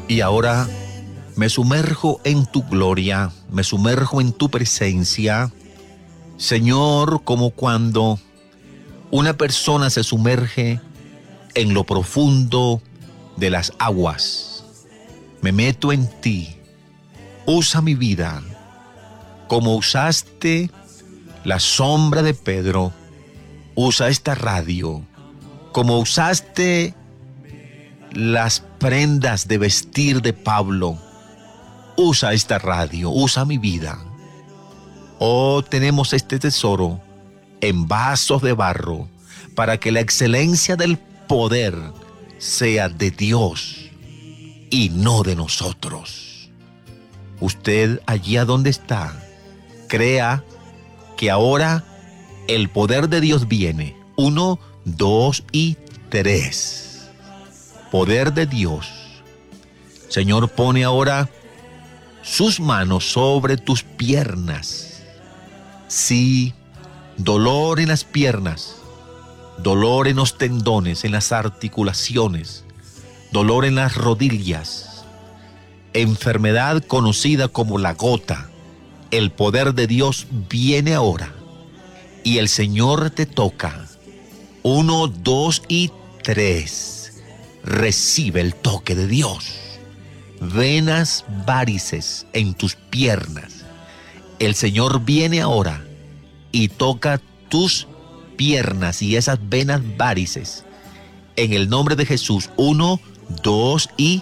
Y ahora me sumerjo en tu gloria, me sumerjo en tu presencia, Señor, como cuando una persona se sumerge en lo profundo de las aguas. Me meto en ti, usa mi vida, como usaste la sombra de Pedro, usa esta radio, como usaste las prendas de vestir de Pablo, usa esta radio, usa mi vida. Oh, tenemos este tesoro en vasos de barro para que la excelencia del poder sea de Dios y no de nosotros. Usted allí a donde está, crea que ahora el poder de Dios viene. 1, 2 y 3. Poder de Dios. Señor, pone ahora sus manos sobre tus piernas. Sí, dolor en las piernas, dolor en los tendones, en las articulaciones, dolor en las rodillas, enfermedad conocida como la gota. El poder de Dios viene ahora y el Señor te toca. 1, 2 y 3. Recibe el toque de Dios. Venas varices en tus piernas. El Señor viene ahora y toca tus piernas y esas venas varices. En el nombre de Jesús. 1, 2 y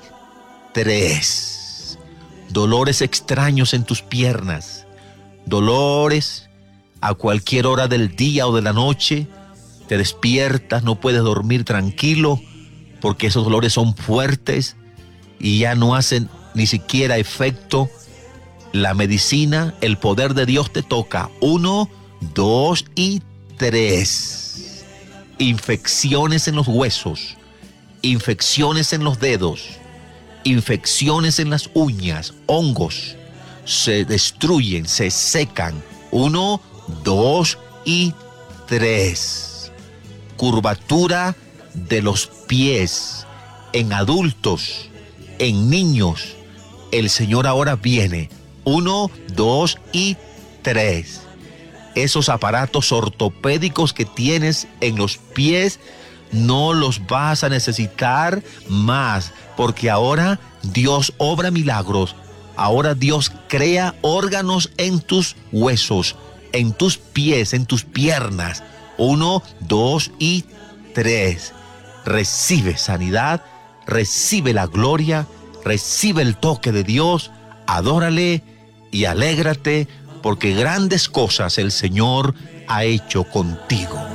3. Dolores extraños en tus piernas. Dolores a cualquier hora del día o de la noche. Te despiertas, no puedes dormir tranquilo porque esos dolores son fuertes y ya no hacen ni siquiera efecto la medicina. El poder de Dios te toca. 1, 2 y 3. Infecciones en los huesos, infecciones en los dedos, infecciones en las uñas, hongos, se destruyen, se secan. 1, 2 y 3. Curvatura de los pies en adultos, en niños. El Señor ahora viene. 1, 2 y 3. Esos aparatos ortopédicos que tienes en los pies no los vas a necesitar más, porque ahora Dios obra milagros. Ahora Dios crea órganos en tus huesos, en tus pies, en tus piernas. 1, 2 y 3. Recibe sanidad, recibe la gloria, recibe el toque de Dios, adórale y alégrate, porque grandes cosas el Señor ha hecho contigo.